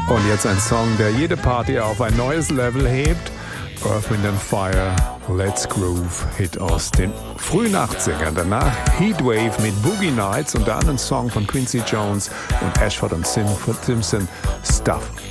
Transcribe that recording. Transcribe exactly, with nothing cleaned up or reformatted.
Und jetzt ein Song, der jede Party auf ein neues Level hebt. Earth, Wind and Fire, Let's Groove, Hit aus den frühen achtzigern. Danach Heatwave mit Boogie Nights und dann ein Song von Quincy Jones und Ashford und Simpson, Stuff.